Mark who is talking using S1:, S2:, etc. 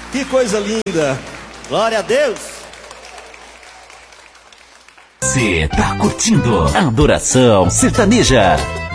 S1: Que coisa linda. Glória a Deus.
S2: Você tá curtindo Adoração Sertaneja.